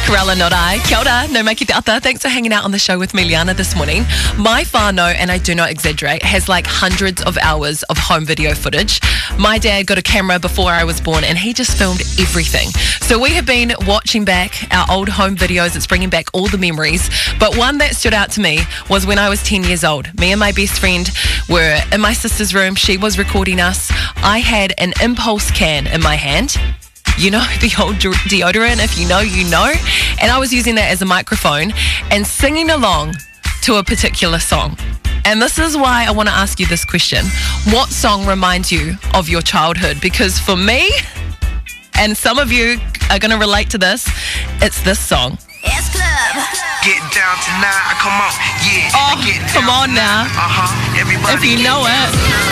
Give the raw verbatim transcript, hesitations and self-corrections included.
Corella, not I. Kia ora, no mai ki te ata. Thanks for hanging out on the show with me, Liana, this morning. My whānau, and I do not exaggerate, has like hundreds of hours of home video footage. My dad got a camera before I was born and he just filmed everything. So we have been watching back our old home videos. It's bringing back all the memories. But one that stood out to me was when I was ten years old. Me and my best friend were in my sister's room. She was recording us. I had an Impulse can in my hand. You know, the old deodorant, if you know, you know. And I was using that as a microphone and singing along to a particular song. And this is why I want to ask you this question. What song reminds you of your childhood? Because for me, and some of you are going to relate to this, it's this song. S Club. Get down tonight, come on, yeah. Oh, get come on now. Uh-huh. Everybody if you know it.